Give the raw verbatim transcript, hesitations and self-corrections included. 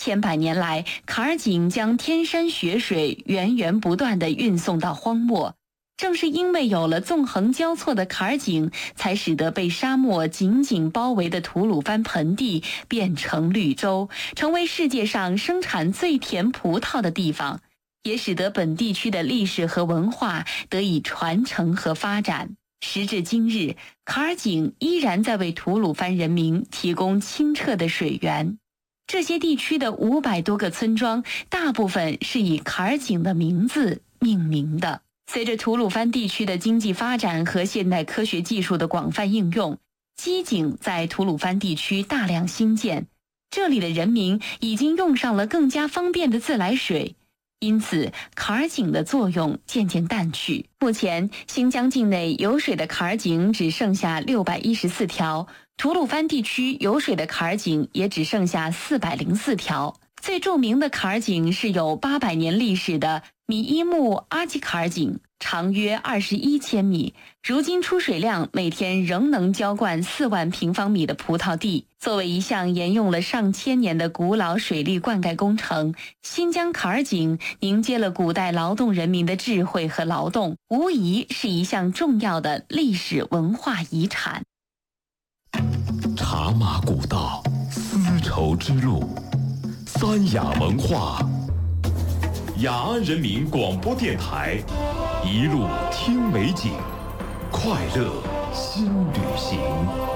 千百年来，卡尔井将天山雪水源源不断地运送到荒漠。正是因为有了纵横交错的卡尔井，才使得被沙漠紧紧包围的吐鲁番盆地变成绿洲，成为世界上生产最甜葡萄的地方，也使得本地区的历史和文化得以传承和发展。时至今日，卡尔井依然在为吐鲁番人民提供清澈的水源。这些地区的五百多个村庄，大部分是以卡尔井的名字命名的。随着吐鲁番地区的经济发展和现代科学技术的广泛应用，机井在吐鲁番地区大量兴建，这里的人民已经用上了更加方便的自来水，因此卡尔井的作用渐渐淡去。目前新疆境内有水的卡尔井只剩下六百一十四条，吐鲁番地区有水的卡尔井也只剩下四百零四条。最著名的卡尔井是有八百年历史的米伊木阿吉卡尔井，长约二十一千米，如今出水量每天仍能浇灌四万平方米的葡萄地。作为一项沿用了上千年的古老水利灌溉工程，新疆卡尔井凝结了古代劳动人民的智慧和劳动，无疑是一项重要的历史文化遗产。 茶马古道，丝绸之路，三雅文化。雅安人民广播电台，一路听美景，快乐新旅行。